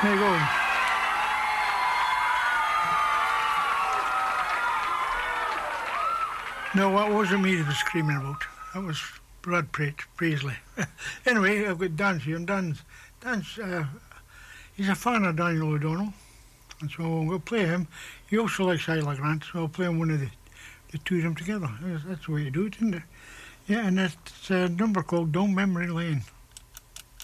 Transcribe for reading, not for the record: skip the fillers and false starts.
There you go. No, what wasn't me that was screaming about? That was Brad Paisley. Anyway, I've got Dan's here, and Dan's he's a fan of Daniel O'Donnell, and so I'm going to play him. He also likes Isla Grant, so I'll play him one of the two of them together. That's the way you do it, isn't it? Yeah, and that's a number called Down Memory Lane.